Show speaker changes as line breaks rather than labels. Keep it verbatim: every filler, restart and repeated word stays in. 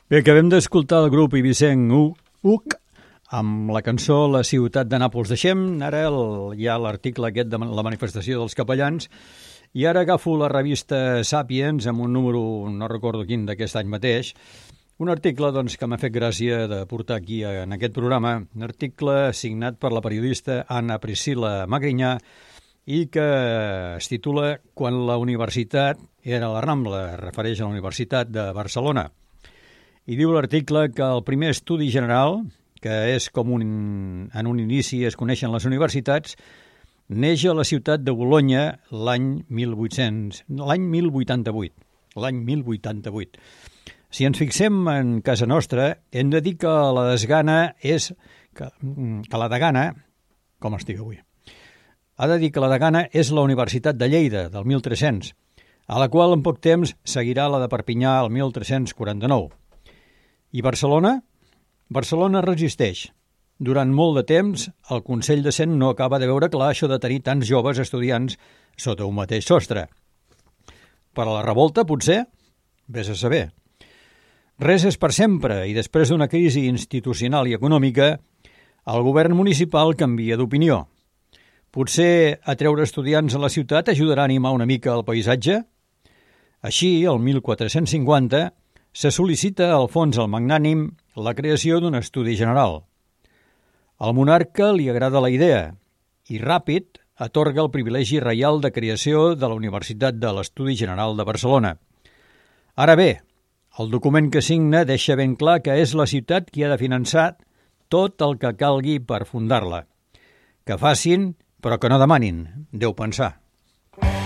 Bé, acabem d'escoltar el grup ibisenc Uc amb la cançó La ciutat de Nàpols. Deixem ara el, ja l'article aquest de la manifestació dels capellans i ara agafo la revista Sapiens amb un número, no recordo quin, d'aquest any mateix, un article doncs, que m'ha fet gràcia de portar aquí en aquest programa, un article signat per la periodista Anna Priscila Magrinyà i que es titula Quan la universitat era la Rambla, refereix a la Universitat de Barcelona. I diu l'article que el primer estudi general, que és com un, en un inici es coneixen les universitats, neix a la ciutat de Bolonya l'any mil vuit-cents, l'any mil vuitanta-vuit. L'any mil vuitanta-vuit. Si ens fixem en casa nostra, hem de dir que la desgana és... que, que la degana, com estic avui, ha de dir que la degana és la Universitat de Lleida, del mil tres-cents, a la qual en poc temps seguirà la de Perpinyà el mil tres-cents quaranta-nou. I Barcelona? Barcelona resisteix. Durant molt de temps, el Consell de Cent no acaba de veure clar això de tenir tants joves estudiants sota un mateix sostre. Per a la revolta, potser? Vés a saber. Res és per sempre i després d'una crisi institucional i econòmica, el govern municipal canvia d'opinió. Potser atreure estudiants a la ciutat ajudarà a animar una mica el paisatge? Així, el mil quatre-cents cinquanta, se sol·licita al fons al magnànim la creació d'un estudi general. Al monarca li agrada la idea i ràpid atorga el privilegi reial de creació de la Universitat de l'Estudi General de Barcelona. Ara bé, el document que signa deixa ben clar que és la ciutat qui ha de finançar tot el que calgui per fundar-la. Que facin, però que no demanin, deu pensar.